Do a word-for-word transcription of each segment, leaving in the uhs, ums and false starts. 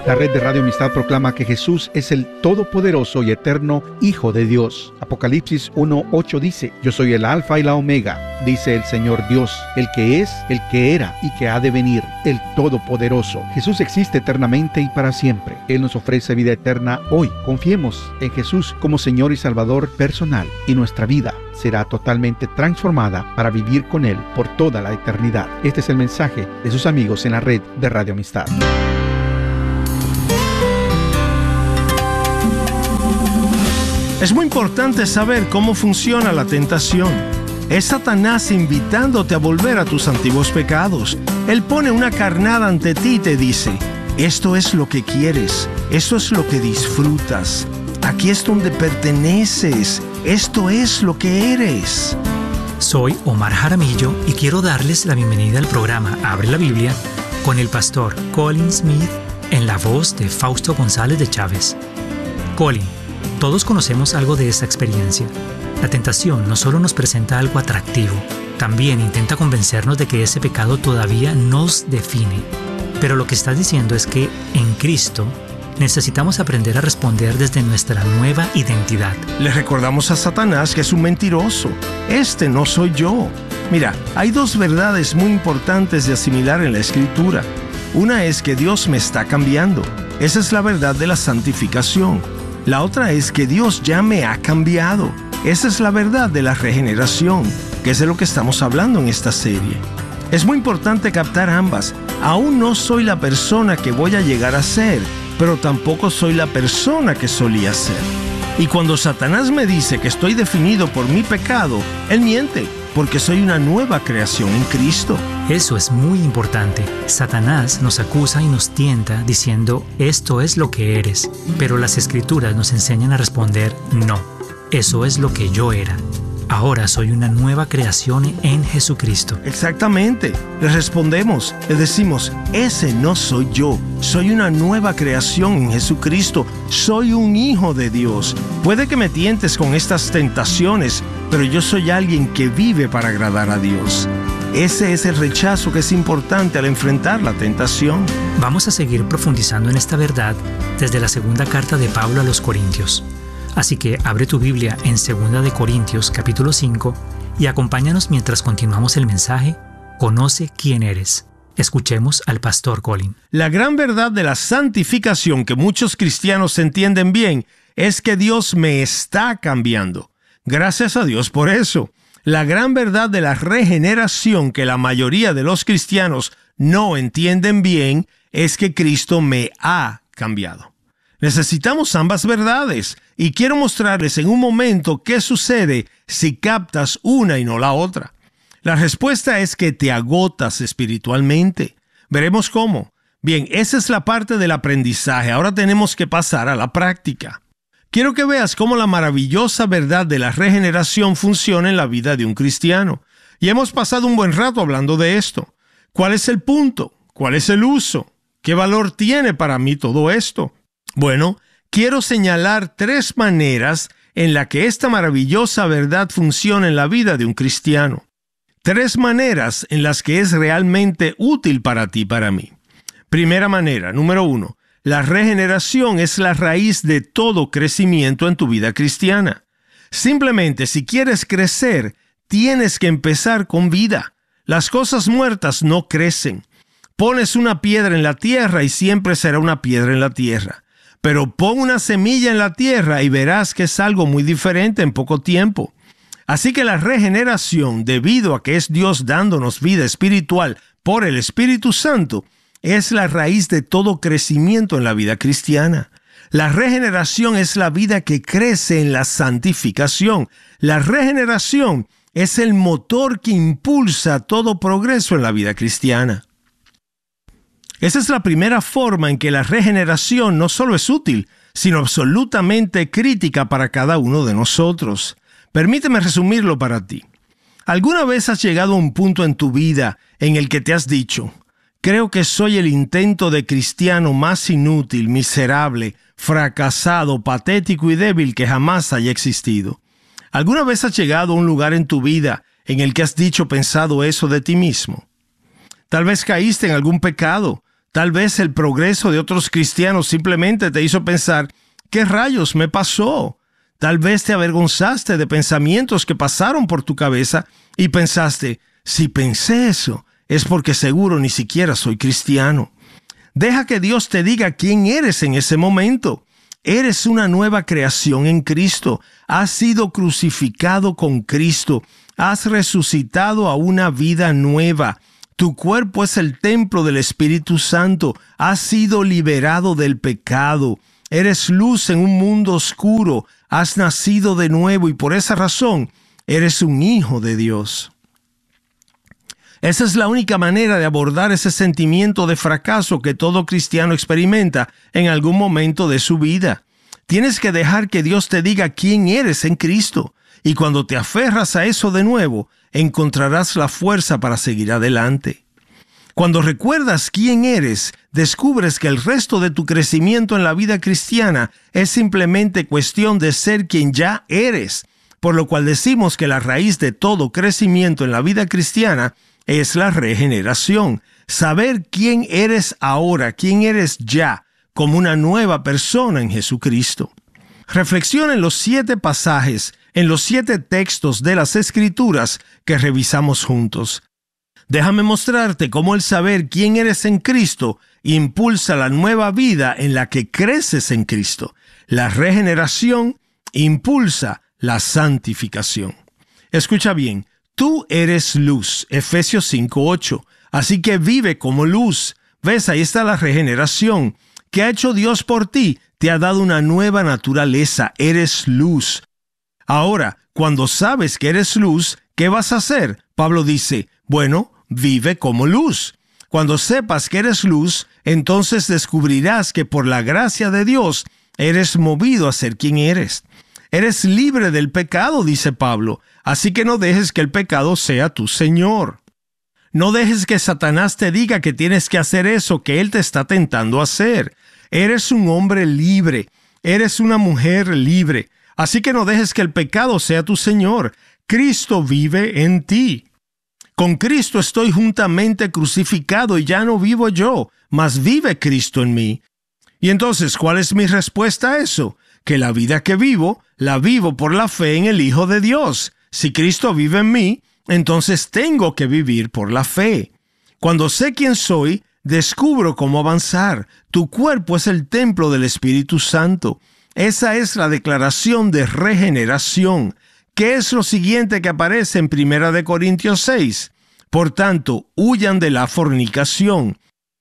La red de Radio Amistad proclama que Jesús es el todopoderoso y eterno Hijo de Dios. Apocalipsis uno ocho dice: Yo soy el Alfa y la Omega, dice el Señor Dios, el que es, el que era y que ha de venir, el todopoderoso. Jesús existe eternamente y para siempre. Él nos ofrece vida eterna hoy. Confiemos en Jesús como Señor y Salvador personal, y nuestra vida será totalmente transformada para vivir con Él por toda la eternidad. Este es el mensaje de sus amigos en la red de Radio Amistad. Es muy importante saber cómo funciona la tentación. Es Satanás invitándote a volver a tus antiguos pecados. Él pone una carnada ante ti y te dice: esto es lo que quieres, esto es lo que disfrutas, aquí es donde perteneces, esto es lo que eres. Soy Omar Jaramillo y quiero darles la bienvenida al programa Abre la Biblia con el pastor Colin Smith en la voz de Fausto González de Chávez. Colin, todos conocemos algo de esta experiencia. La tentación no solo nos presenta algo atractivo, también intenta convencernos de que ese pecado todavía nos define. Pero lo que estás diciendo es que en Cristo necesitamos aprender a responder desde nuestra nueva identidad. Le recordamos a Satanás que es un mentiroso. Este no soy yo. Mira, hay dos verdades muy importantes de asimilar en la Escritura. Una es que Dios me está cambiando. Esa es la verdad de la santificación. La otra es que Dios ya me ha cambiado. Esa es la verdad de la regeneración, que es de lo que estamos hablando en esta serie. Es muy importante captar ambas. Aún no soy la persona que voy a llegar a ser, pero tampoco soy la persona que solía ser. Y cuando Satanás me dice que estoy definido por mi pecado, él miente, porque soy una nueva creación en Cristo. Eso es muy importante. Satanás nos acusa y nos tienta diciendo: esto es lo que eres. Pero las Escrituras nos enseñan a responder: no, eso es lo que yo era. Ahora soy una nueva creación en Jesucristo. Exactamente. Le respondemos, le decimos: ese no soy yo. Soy una nueva creación en Jesucristo. Soy un hijo de Dios. Puede que me tientes con estas tentaciones, pero yo soy alguien que vive para agradar a Dios. Ese es el rechazo que es importante al enfrentar la tentación. Vamos a seguir profundizando en esta verdad desde la segunda carta de Pablo a los Corintios. Así que abre tu Biblia en segunda de Corintios capítulo cinco y acompáñanos mientras continuamos el mensaje Conoce quién eres. Escuchemos al pastor Colin. La gran verdad de la santificación que muchos cristianos entienden bien es que Dios me está cambiando. Gracias a Dios por eso. La gran verdad de la regeneración que la mayoría de los cristianos no entienden bien es que Cristo me ha cambiado. Necesitamos ambas verdades y quiero mostrarles en un momento qué sucede si captas una y no la otra. La respuesta es que te agotas espiritualmente. Veremos cómo. Bien, esa es la parte del aprendizaje. Ahora tenemos que pasar a la práctica. Quiero que veas cómo la maravillosa verdad de la regeneración funciona en la vida de un cristiano. Y hemos pasado un buen rato hablando de esto. ¿Cuál es el punto? ¿Cuál es el uso? ¿Qué valor tiene para mí todo esto? Bueno, quiero señalar tres maneras en las que esta maravillosa verdad funciona en la vida de un cristiano. Tres maneras en las que es realmente útil para ti y para mí. Primera manera, número uno. La regeneración es la raíz de todo crecimiento en tu vida cristiana. Simplemente, si quieres crecer, tienes que empezar con vida. Las cosas muertas no crecen. Pones una piedra en la tierra y siempre será una piedra en la tierra. Pero pon una semilla en la tierra y verás que es algo muy diferente en poco tiempo. Así que la regeneración, debido a que es Dios dándonos vida espiritual por el Espíritu Santo, es la raíz de todo crecimiento en la vida cristiana. La regeneración es la vida que crece en la santificación. La regeneración es el motor que impulsa todo progreso en la vida cristiana. Esa es la primera forma en que la regeneración no solo es útil, sino absolutamente crítica para cada uno de nosotros. Permíteme resumirlo para ti. ¿Alguna vez has llegado a un punto en tu vida en el que te has dicho: creo que soy el intento de cristiano más inútil, miserable, fracasado, patético y débil que jamás haya existido? ¿Alguna vez has llegado a un lugar en tu vida en el que has dicho, pensado eso de ti mismo? Tal vez caíste en algún pecado. Tal vez el progreso de otros cristianos simplemente te hizo pensar, ¿qué rayos me pasó? Tal vez te avergonzaste de pensamientos que pasaron por tu cabeza y pensaste, si pensé eso, es porque seguro ni siquiera soy cristiano. Deja que Dios te diga quién eres en ese momento. Eres una nueva creación en Cristo. Has sido crucificado con Cristo. Has resucitado a una vida nueva. Tu cuerpo es el templo del Espíritu Santo. Has sido liberado del pecado. Eres luz en un mundo oscuro. Has nacido de nuevo y por esa razón eres un hijo de Dios. Esa es la única manera de abordar ese sentimiento de fracaso que todo cristiano experimenta en algún momento de su vida. Tienes que dejar que Dios te diga quién eres en Cristo. Y cuando te aferras a eso de nuevo, encontrarás la fuerza para seguir adelante. Cuando recuerdas quién eres, descubres que el resto de tu crecimiento en la vida cristiana es simplemente cuestión de ser quien ya eres. Por lo cual decimos que la raíz de todo crecimiento en la vida cristiana es la regeneración. Saber quién eres ahora, quién eres ya, como una nueva persona en Jesucristo. Reflexiona en los siete pasajes, en los siete textos de las Escrituras que revisamos juntos. Déjame mostrarte cómo el saber quién eres en Cristo impulsa la nueva vida en la que creces en Cristo. La regeneración impulsa la santificación. Escucha bien. Tú eres luz, Efesios cinco ocho, así que vive como luz. ¿Ves? Ahí está la regeneración. ¿Qué ha hecho Dios por ti? Te ha dado una nueva naturaleza, eres luz. Ahora, cuando sabes que eres luz, ¿qué vas a hacer? Pablo dice, bueno, vive como luz. Cuando sepas que eres luz, entonces descubrirás que por la gracia de Dios eres movido a ser quien eres. Eres libre del pecado, dice Pablo, así que no dejes que el pecado sea tu señor. No dejes que Satanás te diga que tienes que hacer eso que él te está tentando a hacer. Eres un hombre libre, eres una mujer libre, así que no dejes que el pecado sea tu señor. Cristo vive en ti. Con Cristo estoy juntamente crucificado y ya no vivo yo, mas vive Cristo en mí. Y entonces, ¿cuál es mi respuesta a eso? Que la vida que vivo, la vivo por la fe en el Hijo de Dios. Si Cristo vive en mí, entonces tengo que vivir por la fe. Cuando sé quién soy, descubro cómo avanzar. Tu cuerpo es el templo del Espíritu Santo. Esa es la declaración de regeneración. ¿Qué es lo siguiente que aparece en Primera de Corintios seis? Por tanto, huyan de la fornicación.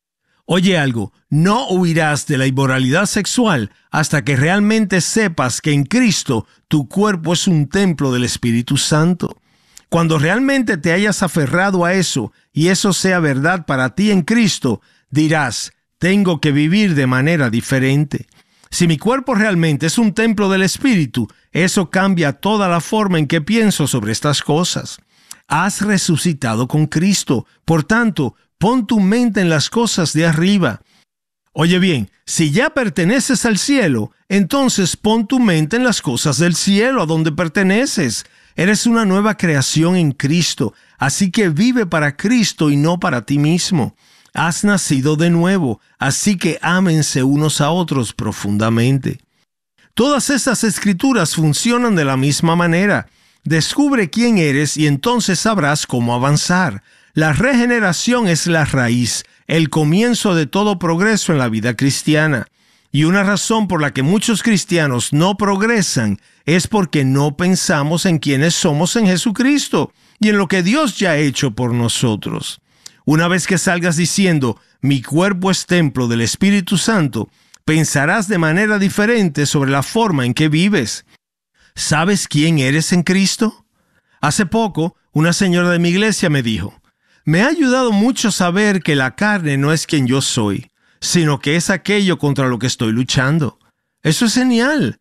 Oye algo, no huirás de la inmoralidad sexual hasta que realmente sepas que en Cristo tu cuerpo es un templo del Espíritu Santo. Cuando realmente te hayas aferrado a eso y eso sea verdad para ti en Cristo, dirás, tengo que vivir de manera diferente. Si mi cuerpo realmente es un templo del Espíritu, eso cambia toda la forma en que pienso sobre estas cosas. Has resucitado con Cristo, por tanto, pon tu mente en las cosas de arriba. Oye bien, si ya perteneces al cielo, entonces pon tu mente en las cosas del cielo, a donde perteneces. Eres una nueva creación en Cristo, así que vive para Cristo y no para ti mismo. Has nacido de nuevo, así que ámense unos a otros profundamente. Todas estas escrituras funcionan de la misma manera. Descubre quién eres y entonces sabrás cómo avanzar. La regeneración es la raíz, el comienzo de todo progreso en la vida cristiana. Y una razón por la que muchos cristianos no progresan es porque no pensamos en quiénes somos en Jesucristo y en lo que Dios ya ha hecho por nosotros. Una vez que salgas diciendo, mi cuerpo es templo del Espíritu Santo, pensarás de manera diferente sobre la forma en que vives. ¿Sabes quién eres en Cristo? Hace poco, una señora de mi iglesia me dijo, me ha ayudado mucho saber que la carne no es quien yo soy, sino que es aquello contra lo que estoy luchando. Eso es genial.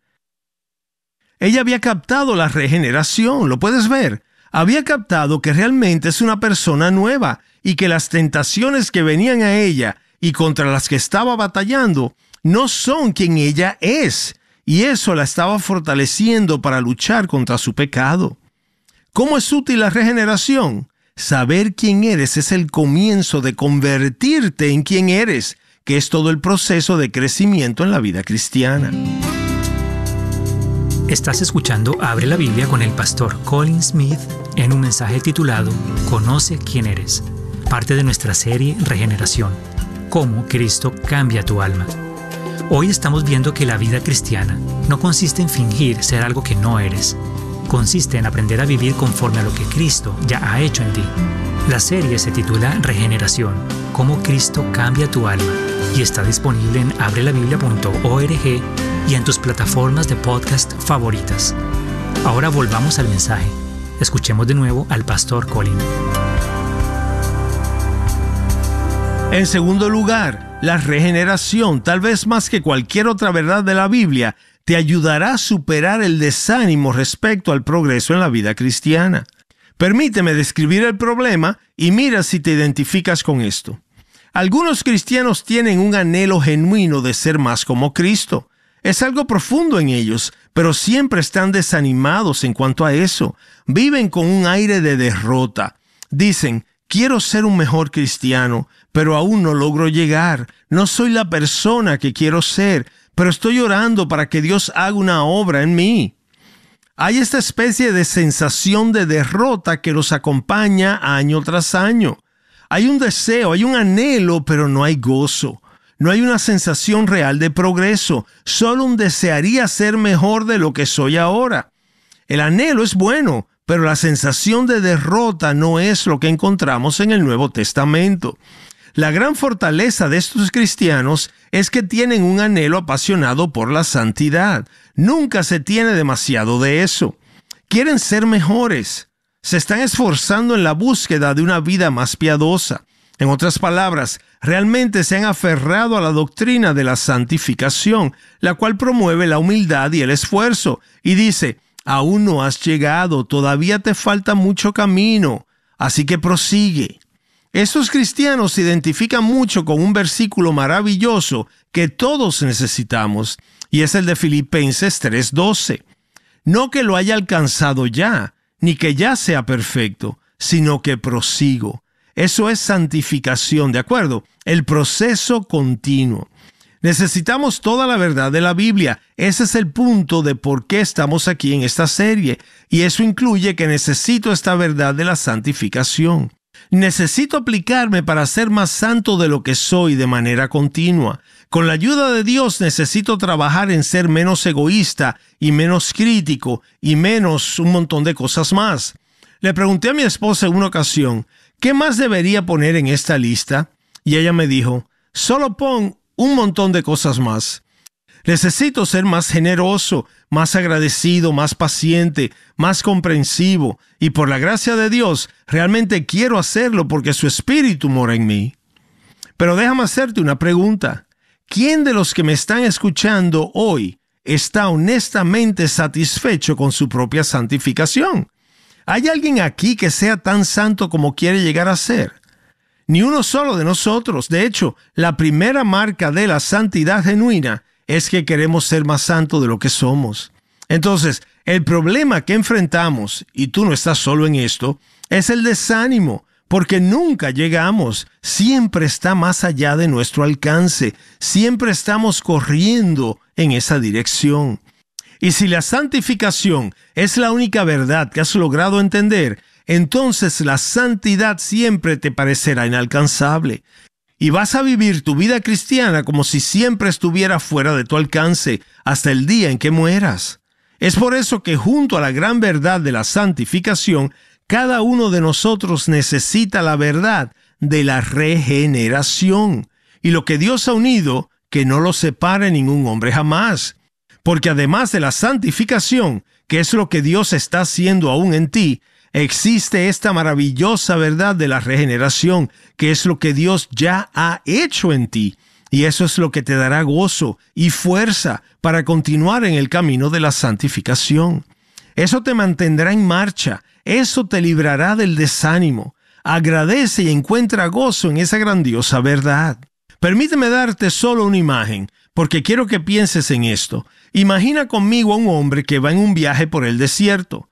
Ella había captado la regeneración, ¿lo puedes ver? Había captado que realmente es una persona nueva y que las tentaciones que venían a ella y contra las que estaba batallando no son quien ella es, y eso la estaba fortaleciendo para luchar contra su pecado. ¿Cómo es útil la regeneración? Saber quién eres es el comienzo de convertirte en quien eres, que es todo el proceso de crecimiento en la vida cristiana. Estás escuchando Abre la Biblia con el pastor Colin Smith en un mensaje titulado Conoce quién eres, parte de nuestra serie Regeneración, cómo Cristo cambia tu alma. Hoy estamos viendo que la vida cristiana no consiste en fingir ser algo que no eres. Consiste en aprender a vivir conforme a lo que Cristo ya ha hecho en ti. La serie se titula Regeneración, cómo Cristo cambia tu alma, y está disponible en abre la biblia punto org y en tus plataformas de podcast favoritas. Ahora volvamos al mensaje. Escuchemos de nuevo al pastor Colin. En segundo lugar, la regeneración, tal vez más que cualquier otra verdad de la Biblia, te ayudará a superar el desánimo respecto al progreso en la vida cristiana. Permíteme describir el problema y mira si te identificas con esto. Algunos cristianos tienen un anhelo genuino de ser más como Cristo. Es algo profundo en ellos, pero siempre están desanimados en cuanto a eso. Viven con un aire de derrota. Dicen, quiero ser un mejor cristiano, pero aún no logro llegar. No soy la persona que quiero ser, pero estoy orando para que Dios haga una obra en mí. Hay esta especie de sensación de derrota que los acompaña año tras año. Hay un deseo, hay un anhelo, pero no hay gozo. No hay una sensación real de progreso. Solo un desearía ser mejor de lo que soy ahora. El anhelo es bueno, pero la sensación de derrota no es lo que encontramos en el Nuevo Testamento. La gran fortaleza de estos cristianos es que tienen un anhelo apasionado por la santidad. Nunca se tiene demasiado de eso. Quieren ser mejores. Se están esforzando en la búsqueda de una vida más piadosa. En otras palabras, realmente se han aferrado a la doctrina de la santificación, la cual promueve la humildad y el esfuerzo, y dice, aún no has llegado, todavía te falta mucho camino, así que prosigue. Estos cristianos se identifican mucho con un versículo maravilloso que todos necesitamos, y es el de Filipenses tres doce. No que lo haya alcanzado ya, ni que ya sea perfecto, sino que prosigo. Eso es santificación, ¿de acuerdo? El proceso continuo. Necesitamos toda la verdad de la Biblia. Ese es el punto de por qué estamos aquí en esta serie. Y eso incluye que necesito esta verdad de la santificación. Necesito aplicarme para ser más santo de lo que soy de manera continua. Con la ayuda de Dios necesito trabajar en ser menos egoísta y menos crítico y menos un montón de cosas más. Le pregunté a mi esposa en una ocasión, ¿qué más debería poner en esta lista? Y ella me dijo, solo pon un montón de cosas más. Necesito ser más generoso, más agradecido, más paciente, más comprensivo. Y por la gracia de Dios, realmente quiero hacerlo porque su Espíritu mora en mí. Pero déjame hacerte una pregunta. ¿Quién de los que me están escuchando hoy está honestamente satisfecho con su propia santificación? ¿Hay alguien aquí que sea tan santo como quiere llegar a ser? Ni uno solo de nosotros. De hecho, la primera marca de la santidad genuina es que queremos ser más santos de lo que somos. Entonces, el problema que enfrentamos, y tú no estás solo en esto, es el desánimo, porque nunca llegamos. Siempre está más allá de nuestro alcance. Siempre estamos corriendo en esa dirección. Y si la santificación es la única verdad que has logrado entender, entonces la santidad siempre te parecerá inalcanzable. Y vas a vivir tu vida cristiana como si siempre estuviera fuera de tu alcance hasta el día en que mueras. Es por eso que junto a la gran verdad de la santificación, cada uno de nosotros necesita la verdad de la regeneración. Y lo que Dios ha unido, que no lo separe ningún hombre jamás. Porque además de la santificación, que es lo que Dios está haciendo aún en ti, existe esta maravillosa verdad de la regeneración, que es lo que Dios ya ha hecho en ti. Y eso es lo que te dará gozo y fuerza para continuar en el camino de la santificación. Eso te mantendrá en marcha, eso te librará del desánimo. Agradece y encuentra gozo en esa grandiosa verdad. Permíteme darte solo una imagen, porque quiero que pienses en esto. Imagina conmigo a un hombre que va en un viaje por el desierto.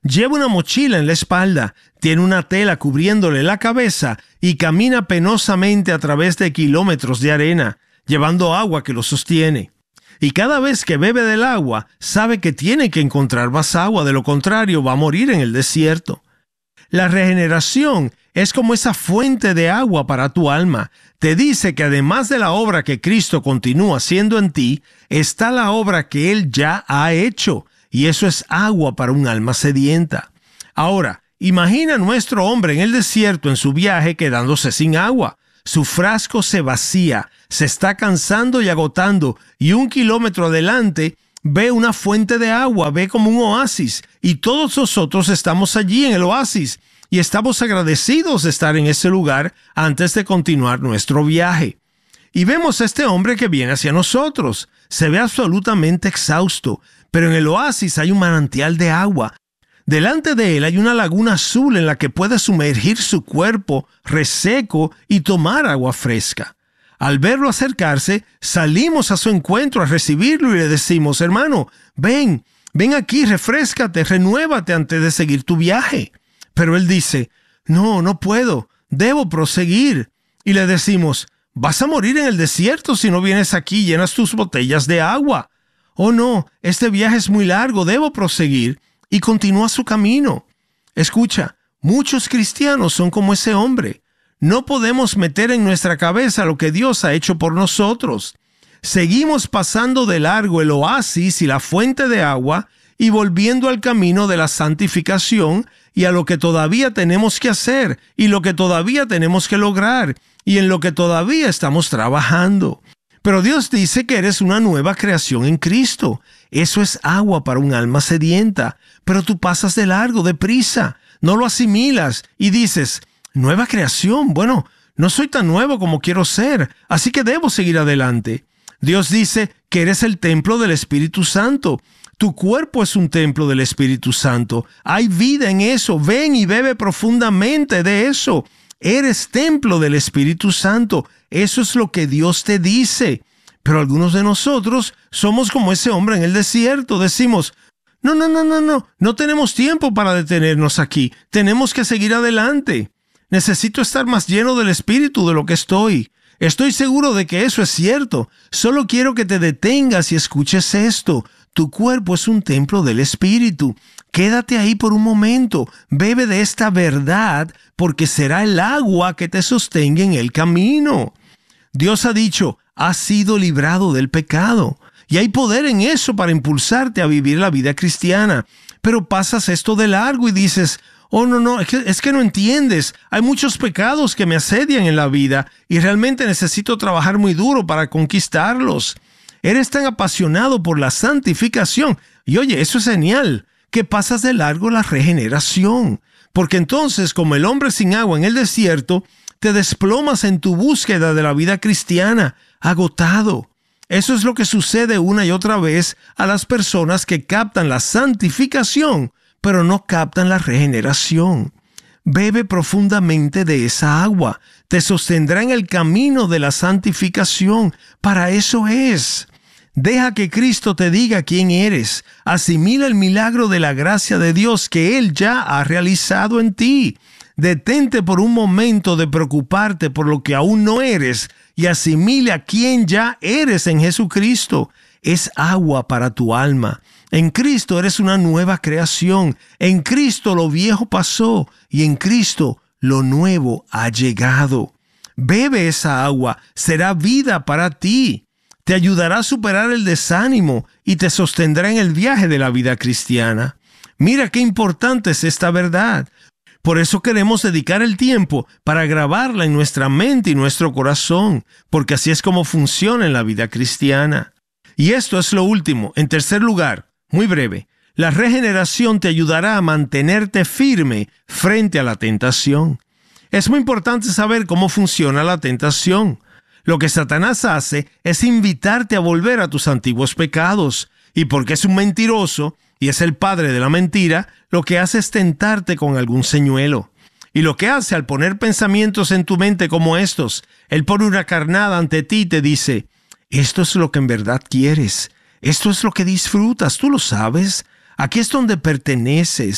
Lleva una mochila en la espalda, tiene una tela cubriéndole la cabeza y camina penosamente a través de kilómetros de arena, llevando agua que lo sostiene. Y cada vez que bebe del agua, sabe que tiene que encontrar más agua, de lo contrario va a morir en el desierto. La regeneración es como esa fuente de agua para tu alma. Te dice que además de la obra que Cristo continúa haciendo en ti, está la obra que Él ya ha hecho, y eso es agua para un alma sedienta. Ahora, imagina a nuestro hombre en el desierto en su viaje quedándose sin agua. Su frasco se vacía, se está cansando y agotando, y un kilómetro adelante ve una fuente de agua, ve como un oasis, y todos nosotros estamos allí en el oasis, y estamos agradecidos de estar en ese lugar antes de continuar nuestro viaje. Y vemos a este hombre que viene hacia nosotros. Se ve absolutamente exhausto, pero en el oasis hay un manantial de agua. Delante de él hay una laguna azul en la que puede sumergir su cuerpo reseco y tomar agua fresca. Al verlo acercarse, salimos a su encuentro a recibirlo y le decimos: hermano, ven, ven aquí, refréscate, renuévate antes de seguir tu viaje. Pero él dice: no, no puedo, debo proseguir. Y le decimos: vas a morir en el desierto si no vienes aquí y llenas tus botellas de agua. Oh no, este viaje es muy largo, debo proseguir. Y continúa su camino. Escucha, muchos cristianos son como ese hombre. No podemos meter en nuestra cabeza lo que Dios ha hecho por nosotros. Seguimos pasando de largo el oasis y la fuente de agua y volviendo al camino de la santificación y a lo que todavía tenemos que hacer y lo que todavía tenemos que lograr y en lo que todavía estamos trabajando. Pero Dios dice que eres una nueva creación en Cristo. Eso es agua para un alma sedienta. Pero tú pasas de largo, deprisa, no lo asimilas y dices: nueva creación, bueno, no soy tan nuevo como quiero ser, así que debo seguir adelante. Dios dice que eres el templo del Espíritu Santo. Tu cuerpo es un templo del Espíritu Santo. Hay vida en eso. Ven y bebe profundamente de eso. Eres templo del Espíritu Santo. Eso es lo que Dios te dice. Pero algunos de nosotros somos como ese hombre en el desierto. Decimos: no, no, no, no, no. No tenemos tiempo para detenernos aquí. Tenemos que seguir adelante. Necesito estar más lleno del Espíritu de lo que estoy. Estoy seguro de que eso es cierto. Solo quiero que te detengas y escuches esto. Tu cuerpo es un templo del Espíritu. Quédate ahí por un momento. Bebe de esta verdad, porque será el agua que te sostenga en el camino. Dios ha dicho: has sido librado del pecado. Y hay poder en eso para impulsarte a vivir la vida cristiana. Pero pasas esto de largo y dices: oh, no, no, es que, es que no entiendes. Hay muchos pecados que me asedian en la vida y realmente necesito trabajar muy duro para conquistarlos. Eres tan apasionado por la santificación. Y oye, eso es genial, que pasas de largo la regeneración. Porque entonces, como el hombre sin agua en el desierto, te desplomas en tu búsqueda de la vida cristiana, agotado. Eso es lo que sucede una y otra vez a las personas que captan la santificación, pero no captan la regeneración. Bebe profundamente de esa agua. Te sostendrá en el camino de la santificación. Para eso es. Deja que Cristo te diga quién eres. Asimila el milagro de la gracia de Dios que Él ya ha realizado en ti. Detente por un momento de preocuparte por lo que aún no eres y asimila quién ya eres en Jesucristo. Es agua para tu alma. En Cristo eres una nueva creación. En Cristo lo viejo pasó y en Cristo lo nuevo ha llegado. Bebe esa agua, será vida para ti. Te ayudará a superar el desánimo y te sostendrá en el viaje de la vida cristiana. Mira qué importante es esta verdad. Por eso queremos dedicar el tiempo para grabarla en nuestra mente y nuestro corazón, porque así es como funciona en la vida cristiana. Y esto es lo último. En tercer lugar, muy breve, la regeneración te ayudará a mantenerte firme frente a la tentación. Es muy importante saber cómo funciona la tentación. Lo que Satanás hace es invitarte a volver a tus antiguos pecados. Y porque es un mentiroso y es el padre de la mentira, lo que hace es tentarte con algún señuelo. Y lo que hace al poner pensamientos en tu mente como estos, él pone una carnada ante ti y te dice: esto es lo que en verdad quieres. Esto es lo que disfrutas, tú lo sabes. Aquí es donde perteneces.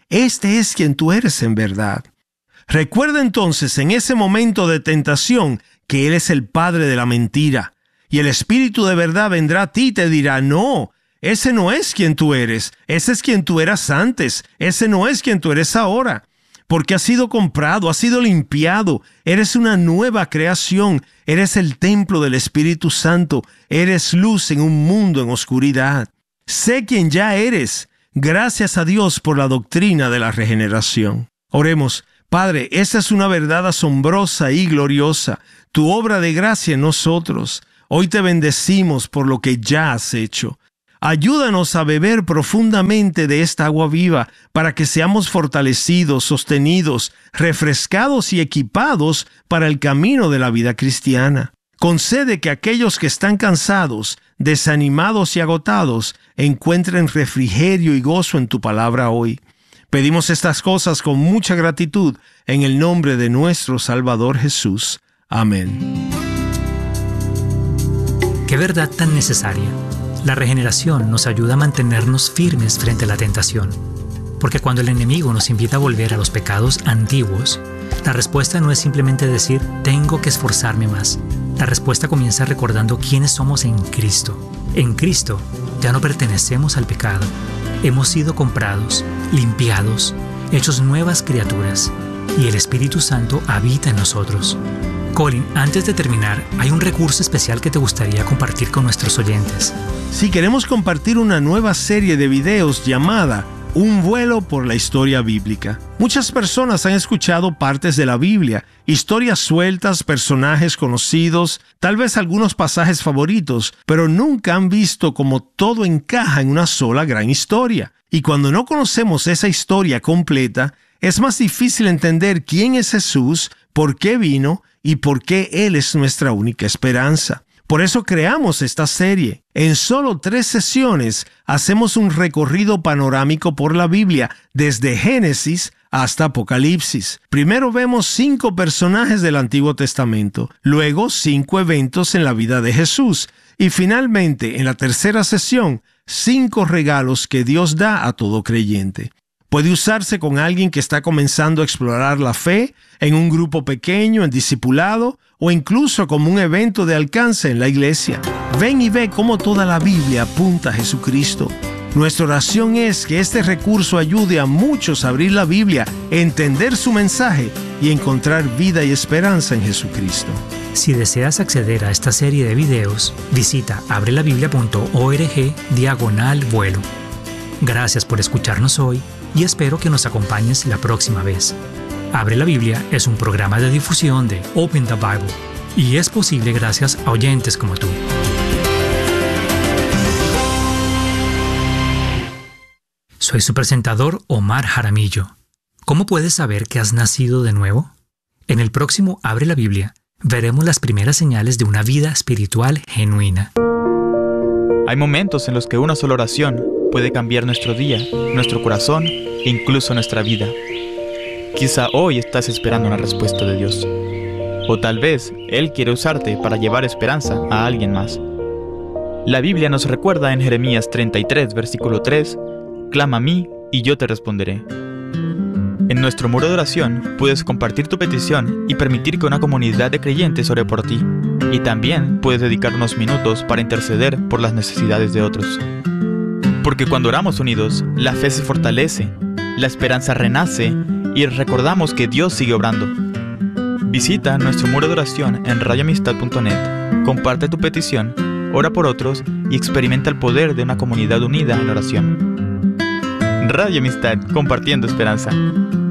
Este es quien tú eres en verdad. Recuerda entonces en ese momento de tentación que Él es el padre de la mentira. Y el Espíritu de verdad vendrá a ti y te dirá, no, ese no es quien tú eres, ese es quien tú eras antes, ese no es quien tú eres ahora. Porque has sido comprado, has sido limpiado, eres una nueva creación, eres el templo del Espíritu Santo, eres luz en un mundo en oscuridad. Sé quién ya eres. Gracias a Dios por la doctrina de la regeneración. Oremos. Padre, esa es una verdad asombrosa y gloriosa, tu obra de gracia en nosotros. Hoy te bendecimos por lo que ya has hecho. Ayúdanos a beber profundamente de esta agua viva para que seamos fortalecidos, sostenidos, refrescados y equipados para el camino de la vida cristiana. Concede que aquellos que están cansados, desanimados y agotados encuentren refrigerio y gozo en tu palabra hoy. Pedimos estas cosas con mucha gratitud en el nombre de nuestro Salvador Jesús. Amén. Qué verdad tan necesaria. La regeneración nos ayuda a mantenernos firmes frente a la tentación. Porque cuando el enemigo nos invita a volver a los pecados antiguos, la respuesta no es simplemente decir, tengo que esforzarme más. La respuesta comienza recordando quiénes somos en Cristo. En Cristo ya no pertenecemos al pecado. Hemos sido comprados, limpiados, hechos nuevas criaturas, y el Espíritu Santo habita en nosotros. Colin, antes de terminar, hay un recurso especial que te gustaría compartir con nuestros oyentes. Sí, queremos compartir una nueva serie de videos llamada Un vuelo por la historia bíblica. Muchas personas han escuchado partes de la Biblia, historias sueltas, personajes conocidos, tal vez algunos pasajes favoritos, pero nunca han visto cómo todo encaja en una sola gran historia. Y cuando no conocemos esa historia completa, es más difícil entender quién es Jesús, por qué vino y por qué Él es nuestra única esperanza. Por eso creamos esta serie. En solo tres sesiones hacemos un recorrido panorámico por la Biblia, desde Génesis hasta Apocalipsis. Primero vemos cinco personajes del Antiguo Testamento, luego cinco eventos en la vida de Jesús y finalmente, en la tercera sesión, cinco regalos que Dios da a todo creyente. Puede usarse con alguien que está comenzando a explorar la fe, en un grupo pequeño, en discipulado, o incluso como un evento de alcance en la iglesia. Ven y ve cómo toda la Biblia apunta a Jesucristo. Nuestra oración es que este recurso ayude a muchos a abrir la Biblia, entender su mensaje y encontrar vida y esperanza en Jesucristo. Si deseas acceder a esta serie de videos, visita abrelabiblia.org diagonal vuelo. Gracias por escucharnos hoy y espero que nos acompañes la próxima vez. Abre la Biblia es un programa de difusión de Open the Bible y es posible gracias a oyentes como tú. Soy su presentador Omar Jaramillo. ¿Cómo puedes saber que has nacido de nuevo? En el próximo Abre la Biblia veremos las primeras señales de una vida espiritual genuina. Hay momentos en los que una sola oración puede cambiar nuestro día, nuestro corazón e incluso nuestra vida. Quizá hoy estás esperando una respuesta de Dios. O tal vez Él quiere usarte para llevar esperanza a alguien más. La Biblia nos recuerda en Jeremías treinta y tres, versículo tres, «Clama a mí y yo te responderé». En nuestro muro de oración puedes compartir tu petición y permitir que una comunidad de creyentes ore por ti. Y también puedes dedicar unos minutos para interceder por las necesidades de otros. Porque cuando oramos unidos, la fe se fortalece, la esperanza renace y recordamos que Dios sigue obrando. Visita nuestro muro de oración en radio amistad punto net, comparte tu petición, ora por otros y experimenta el poder de una comunidad unida en oración. Radio Amistad, compartiendo esperanza.